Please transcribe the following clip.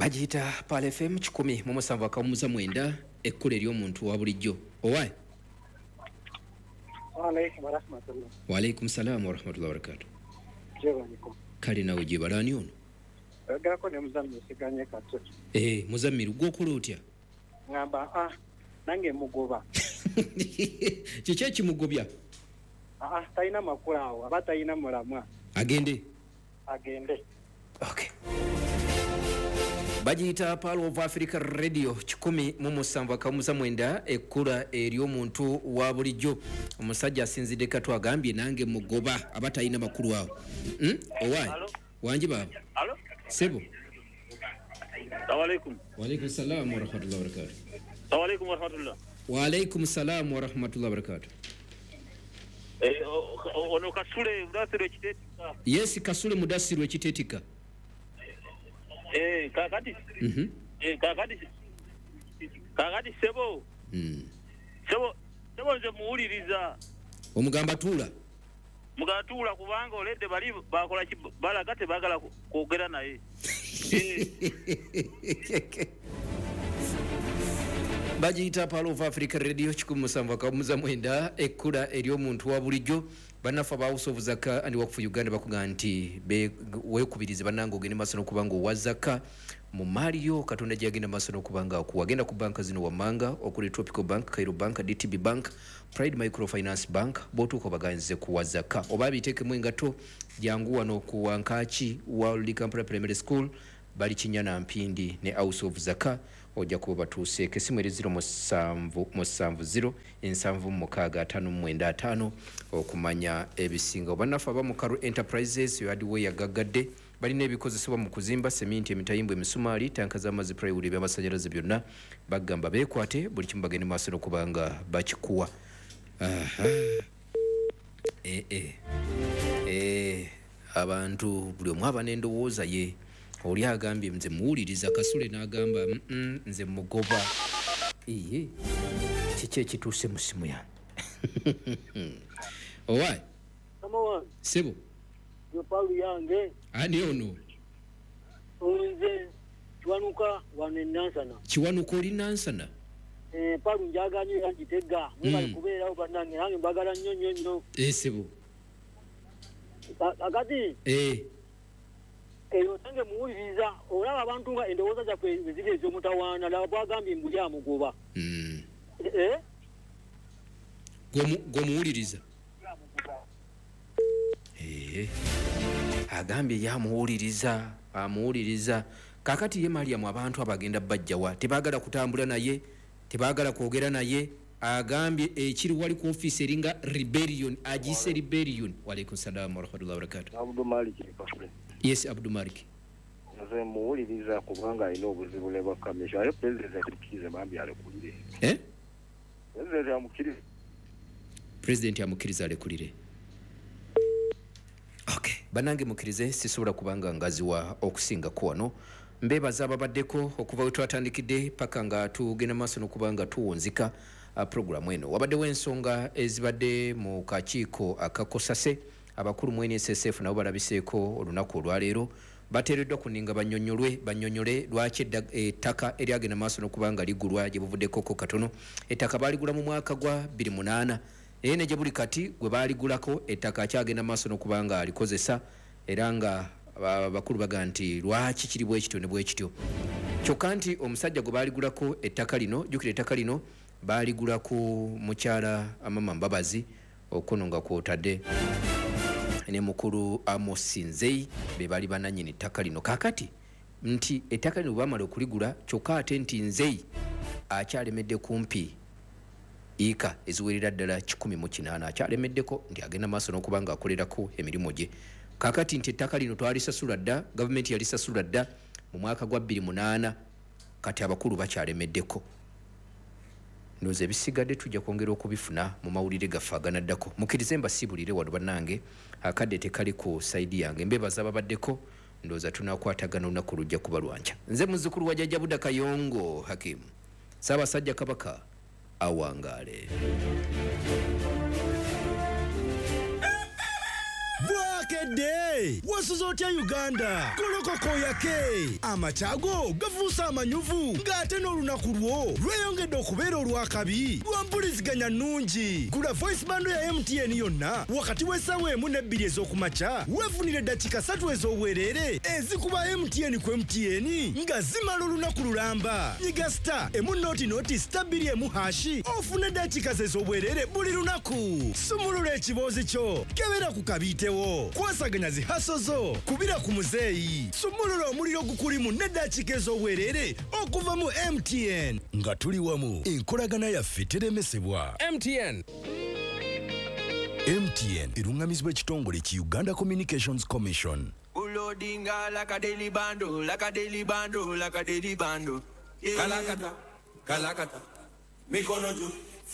Agita Pale FM 107.9 ekkule ly'omuntu wa bulijjo. Owaayi. Wa alaykum salaam wa rahmatullahi wa barakatuh. Kale nawe gye balani ono? Gako ne Muzammiru siganye kato. Muzammiru gwokola otya? Ngamba nange mugoba. Kiki ekimugobya? Talina makulu awo, aba talina mulamwa. Agende? Agende. Okay. Bagiyita Pearl of Africa Radio 107.9 ekkula ery'omuntu wa bulijjo. Omusajja asinzidde kato agambye nange mugoba aba talina makulu awo. Owaayi? Wangi baba? Alo? Sebo? Assalamu alaikum. Wa alaikum salaam wa rahmatullahi wa barakatuh. Assalamu alaikum wa rahmatullah. Wa alaikum salaam wa rahmatullahi wa barakatuh. Ono Kasule Mudasiru ekiteetika. Yes, Kasule Mudasiru ekiteetika. Kakati. Kakati Sebo. Sebo nze muwuliriza. Omugamba tuula. Mugatuula kubanga oledde bali bakola balagate bagala kwogera naye. Bagiyita Pearl of Africa Radio 107.9 ekkula ery'omuntu wa bulijjo. Banafa ba House of Zaka and Work for Uganda bakuga nti weekubirize bannange ogende maaso n'okubanga owa Zaka mu Mario Katonda gyagenda maaso n'okubanga okuwagenda ku banka zino wammanga okuli Tropical Bank, Cairo Bank, DTB Bank, Pride Microfinance Bank botuuka baganze kuwa Zaka oba biteekemu engato jangu wano ku Wankaaki World Kampala Primary School bali Kinyana Mpindi ne House of Zaka ojja kuba batuuse kesimu eri 070 okumanya ebisinga obanafa ba mu Karu Enterprises yadiwe yagagadde balina ebikozesebwa mu kuzimba seminti emitayimbo emisumaali tanka z'amazzi plywood by'amasanyalaze byonna bagamba beekwate buli kimu bagende maaso n'okubanga bakikuwa. Abantu buli omu aba n'endowooza ye. Oli agambye nze muwuliriza Kasule n'agamba nze mugoba. Kiki ekituuse mu simu yange? Owaayi? Sebo? Yopalu yange. Ani ono? Nze Kiwanuka wane Nansana. Kiwanuka oli Nansana? Palu njaganye yangitega. Mwebali kubeerawo bannange nange mbagala nnyo. Sebo? Akati? Tange muwuliriza olaba abantu nga endowooza zaffe ziri ez'omutawaana laba bwagambye mbuli amugoba. Gwomuwuliriza? Agambye amuwuliriza. Kakati ye Mariamu abantu abagenda bajjawa tebaagala kutambula naye, tebaagala kwogera naye. Agambye ekiri wali ku office eringa rebellion, agise rebellion. Wa alaikum salaam wa rahmatullahi wa barakatuh. Abdul Malik Kasule. Yes, Abdul Malik. Nze muwuliriza kubanga alina obuzibu ne bakamisha ayo president akikize bambi alekulire. President amukiriza alekulire. Okay, banange mukirize sisobola kubanga ngaziwa okusinga kwano. Mbebaza ababaddeko okuva we twatandikidde paka nga tugenda maaso n'okubanga tuwunzika programu eno. Wabaddewo ensonga ezibadde mu kakiiko akakosase abakulu mu NSSF nabo balabiseeko olunaku olwaleero bateereddwa kuninga bannyonnyole lwaki ettaka eryagenda maaso n'okubanga ligulwa gye buvuddeko katono. Ettaka baaligula mu mwaka gwa 2008 naye ne gye buli kati gwe baaligulako ettaka akyagenda maaso n'okubanga alikozesa era nga bakulu baga nti lwaki kiri bwe kityo ne bwe kityo. Kyokka nti omusajja gwe baaligulako ettaka lino jjukira ettaka lino baaligula ku mukyala Amama Mbabazi okono nga kwotadde ne mukulu Amos Nzei be bali bananyini ettaka lino. Kakati nti ettaka lino bamala okuligula kyokka ate nti Nzei akyalemedde kumpi ika eziwerera ddala 108 akyalemeddeko nti agenda maaso n'okubanga akolerako emirimu gye. Kakati nti ettaka lino twalisasula dda, gavumenti yalisasula dda mu mwaka gwa 2008 kati abakulu bakyalemeddeko. Ndoze ebisigadde tujja kwongera okubifuna mu mawulire gaffe aganaddako. Mukirize mbasibulire wano bannange akadde tekali ku saidi yange. Mbebaza ababaddeko ndoza tunakwatagana olunaku lujja kuba lwanca. Nze muzzukulu wa Jjajja Buda Kayongo Hakim. Ssaabasajja Kabaka awangaale. Bwakedde wasuzotya Uganda kolokoko yake amachago gafuusa amanyuvu ng'ate n'olunaku lwo lweyongedde okubeera olwakabi lwampuliziganya nnungi gula voice bando ya MTN yonna wakati w'essaawa 1 ne 2 ez'okumakya weefunire eddakiika 3 ez'obwereere ezikuba MTN ku MTN nga zimala olunaku lulamba nyiga star emunooti star 2 hashi ofune eddakiika ez'obwereere buli lunaku sumulula ekiboozi kyo kebera ku kabiitewo kwasaganya zihaso zo kubira ku muzeeyi sumulula omuliro gukulimu n'eddakiika ez'obwereere okuva mu MTN nga tuli wamu enkolagana yaffe teremesebwa. MTN erungamizibwa ekitongole ki Uganda Communications Commission. Ulodinga like a daily bando, like a daily bando, like a daily bando. Kalakata, mikono juu.